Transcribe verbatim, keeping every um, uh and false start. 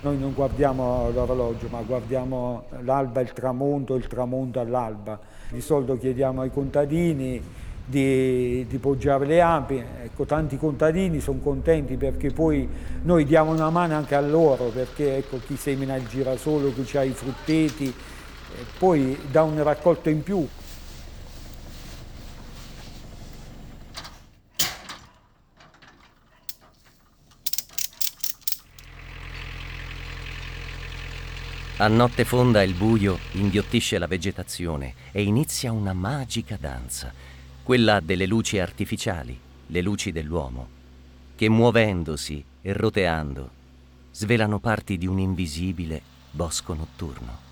Noi non guardiamo l'orologio, ma guardiamo l'alba e il tramonto, il tramonto all'alba. Di solito chiediamo ai contadini di, di poggiare le api. Ecco, tanti contadini sono contenti perché poi noi diamo una mano anche a loro, perché ecco, chi semina il girasole, chi ha i frutteti, eh, poi dà un raccolto in più. A notte fonda il buio inghiottisce la vegetazione e inizia una magica danza, quella delle luci artificiali, le luci dell'uomo, che muovendosi e roteando svelano parti di un invisibile bosco notturno.